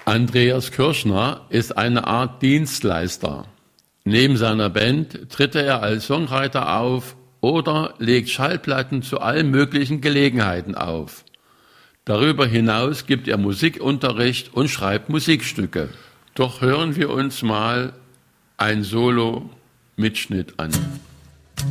Andreas Kirschner ist eine Art Dienstleister. Neben seiner Band tritt er als Songwriter auf oder legt Schallplatten zu allen möglichen Gelegenheiten auf. Darüber hinaus gibt er Musikunterricht und schreibt Musikstücke. Doch hören wir uns mal ein Solo-Mitschnitt an.